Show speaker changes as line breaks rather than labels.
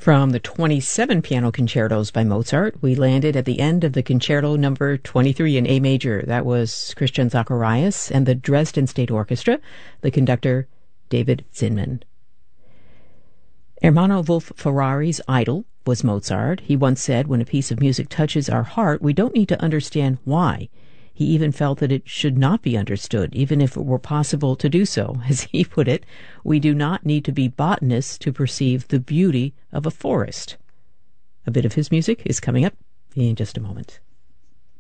From the 27 piano concertos by Mozart, we landed at the end of the Concerto number 23 in A major. That was Christian Zacharias and the Dresden State Orchestra, the conductor David Zinman. Ermanno Wolf Ferrari's idol was Mozart. He once said, when a piece of music touches our heart, we don't need to understand why. He even felt that it should not be understood, even if it were possible to do so. As he put it, we do not need to be botanists to perceive the beauty of a forest. A bit of his music is coming up in just a moment.